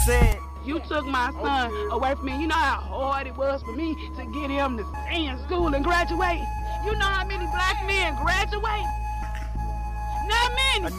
Said. You took my son away from me. You know how hard it was for me to get him to stay in school and graduate? You know how many black men graduate? Not many.